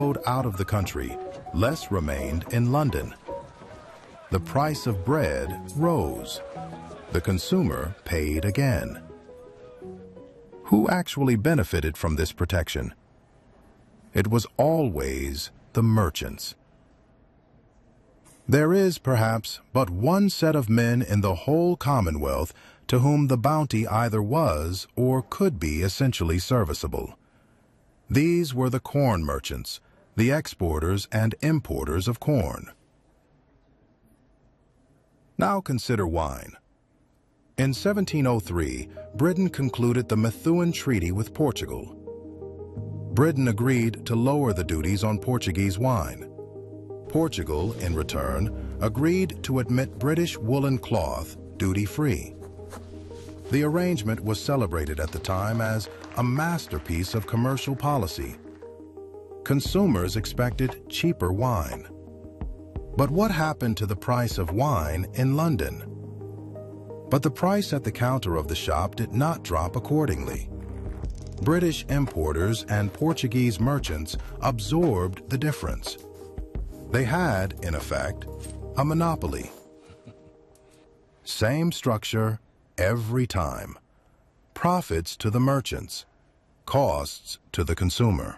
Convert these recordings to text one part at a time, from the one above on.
out of the country, less remained in London. The price of bread rose. The consumer paid again. Who actually benefited from this protection? It was always the merchants. There is, perhaps, but one set of men in the whole Commonwealth to whom the bounty either was or could be essentially serviceable. These were the corn merchants, the exporters and importers of corn. Now consider wine. In 1703, Britain concluded the Methuen Treaty with Portugal. Britain agreed to lower the duties on Portuguese wine. Portugal, in return, agreed to admit British woolen cloth duty-free. The arrangement was celebrated at the time as a masterpiece of commercial policy. Consumers expected cheaper wine. But what happened to the price of wine in London? But the price at the counter of the shop did not drop accordingly. British importers and Portuguese merchants absorbed the difference. They had, in effect, a monopoly. Same structure every time. Profits to the merchants, costs to the consumer.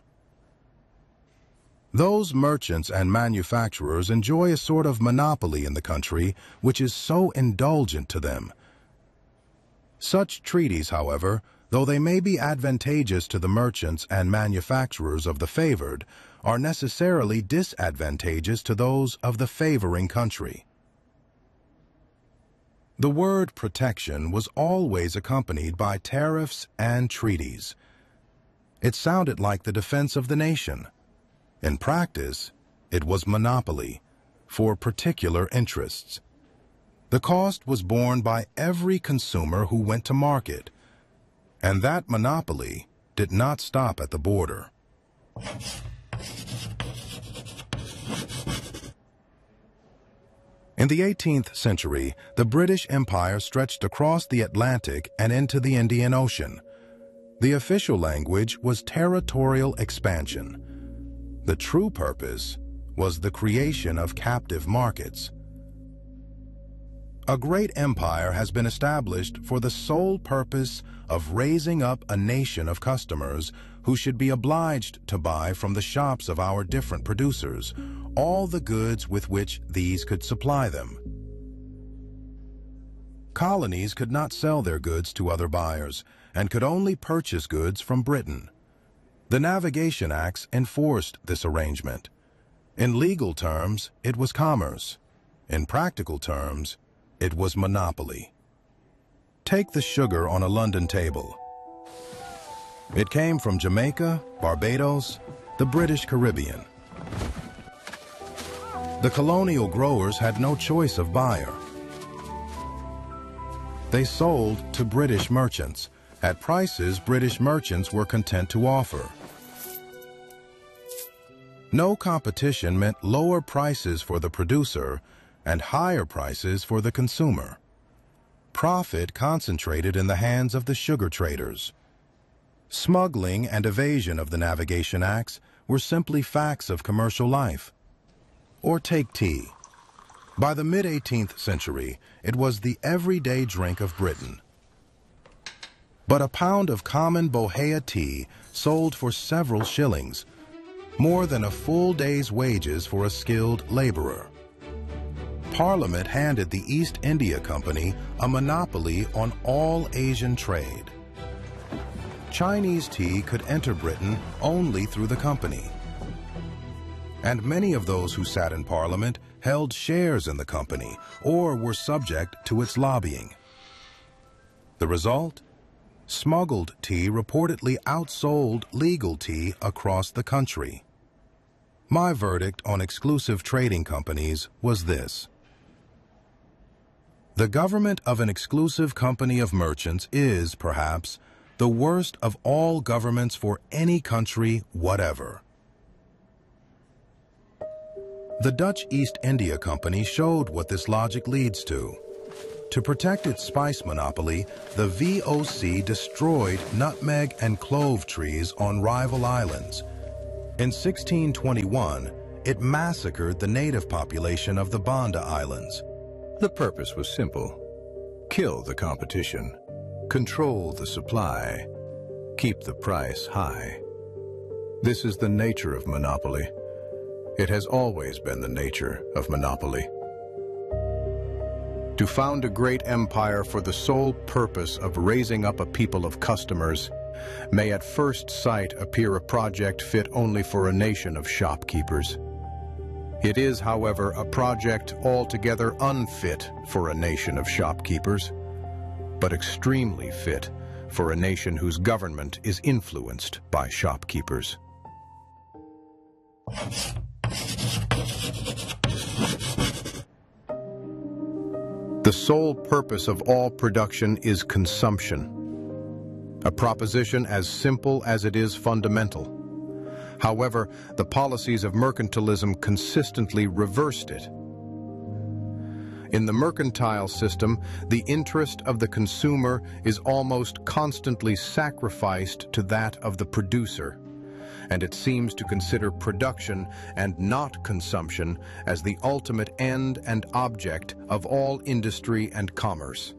Those merchants and manufacturers enjoy a sort of monopoly in the country which is so indulgent to them. Such treaties, however, though they may be advantageous to the merchants and manufacturers of the favored, are necessarily disadvantageous to those of the favoring country. The word protection was always accompanied by tariffs and treaties. It sounded like the defense of the nation. In practice, it was monopoly for particular interests. The cost was borne by every consumer who went to market, and that monopoly did not stop at the border. In the 18th century, the British Empire stretched across the Atlantic and into the Indian Ocean. The official language was territorial expansion. The true purpose was the creation of captive markets. A great empire has been established for the sole purpose of raising up a nation of customers who should be obliged to buy from the shops of our different producers all the goods with which these could supply them. Colonies could not sell their goods to other buyers and could only purchase goods from Britain. The Navigation Acts enforced this arrangement. In legal terms, it was commerce. In practical terms, it was monopoly. Take the sugar on a London table. It came from Jamaica, Barbados, the British Caribbean. The colonial growers had no choice of buyer. They sold to British merchants at prices British merchants were content to offer. No competition meant lower prices for the producer and higher prices for the consumer. Profit concentrated in the hands of the sugar traders. Smuggling and evasion of the Navigation Acts were simply facts of commercial life. Or take tea. By the mid-18th century, it was the everyday drink of Britain. But a pound of common Bohea tea sold for several shillings, more than a full day's wages for a skilled laborer. Parliament handed the East India Company a monopoly on all Asian trade. Chinese tea could enter Britain only through the company. And many of those who sat in Parliament held shares in the company or were subject to its lobbying. The result? Smuggled tea reportedly outsold legal tea across the country. My verdict on exclusive trading companies was this. The government of an exclusive company of merchants is, perhaps, the worst of all governments for any country whatever. The Dutch East India Company showed what this logic leads to. To protect its spice monopoly, the VOC destroyed nutmeg and clove trees on rival islands. In 1621, it massacred the native population of the Banda Islands. The purpose was simple: kill the competition, control the supply, keep the price high. This is the nature of monopoly. It has always been the nature of monopoly. To found a great empire for the sole purpose of raising up a people of customers may at first sight appear a project fit only for a nation of shopkeepers. It is, however, a project altogether unfit for a nation of shopkeepers, but extremely fit for a nation whose government is influenced by shopkeepers. The sole purpose of all production is consumption, a proposition as simple as it is fundamental. However, the policies of mercantilism consistently reversed it. In the mercantile system, the interest of the consumer is almost constantly sacrificed to that of the producer, and it seems to consider production and not consumption as the ultimate end and object of all industry and commerce.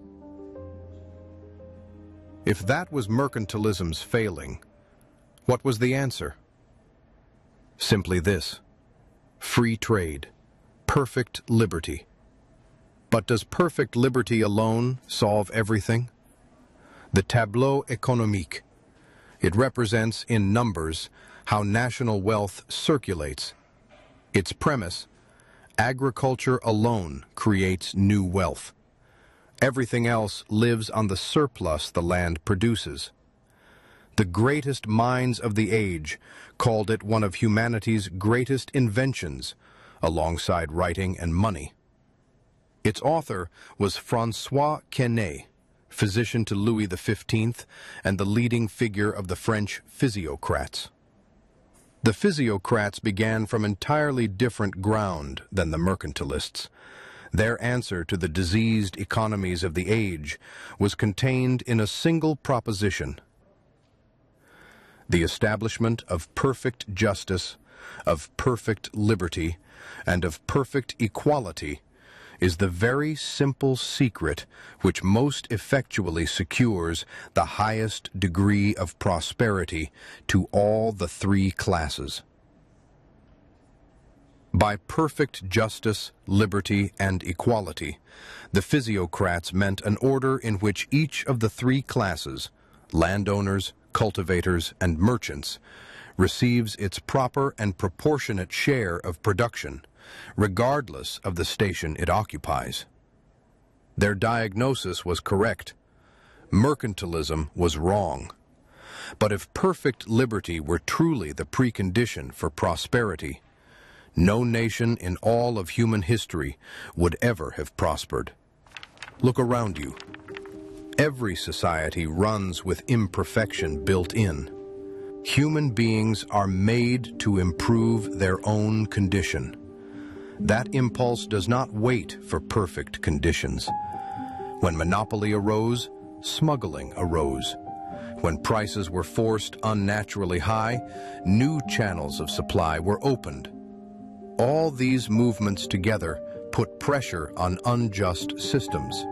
If that was mercantilism's failing, what was the answer? Simply this: free trade, perfect liberty. But does perfect liberty alone solve everything? The tableau économique. It represents in numbers how national wealth circulates. Its premise: agriculture alone creates new wealth. Everything else lives on the surplus the land produces. The greatest minds of the age called it one of humanity's greatest inventions, alongside writing and money. Its author was François Quesnay, physician to Louis XV and the leading figure of the French physiocrats. The physiocrats began from entirely different ground than the mercantilists. Their answer to the diseased economies of the age was contained in a single proposition: the establishment of perfect justice, of perfect liberty, and of perfect equality is the very simple secret which most effectually secures the highest degree of prosperity to all the three classes. By perfect justice, liberty, and equality, the physiocrats meant an order in which each of the three classes, landowners, cultivators, and merchants, receives its proper and proportionate share of production, regardless of the station it occupies. Their diagnosis was correct. Mercantilism was wrong. But if perfect liberty were truly the precondition for prosperity, no nation in all of human history would ever have prospered. Look around you. Every society runs with imperfection built in. Human beings are made to improve their own condition. That impulse does not wait for perfect conditions. When monopoly arose, smuggling arose. When prices were forced unnaturally high, new channels of supply were opened. All these movements together put pressure on unjust systems.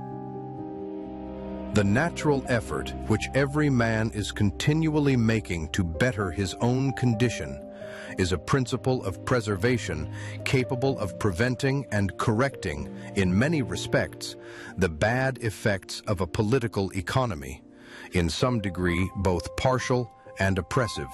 The natural effort which every man is continually making to better his own condition is a principle of preservation capable of preventing and correcting, in many respects, the bad effects of a political economy, in some degree both partial and oppressive.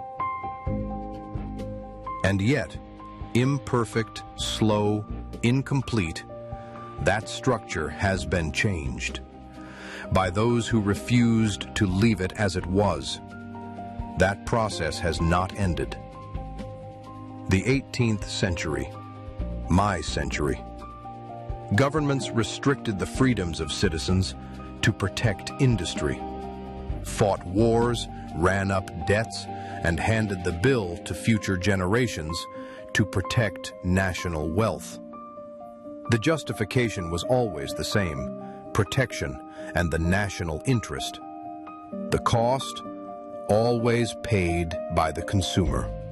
And yet, imperfect, slow, incomplete, that structure has been changed by those who refused to leave it as it was. That process has not ended. The 18th century, my century. Governments restricted the freedoms of citizens to protect industry, fought wars, ran up debts, and handed the bill to future generations to protect national wealth. The justification was always the same: protection and the national interest. The cost, always paid by the consumer.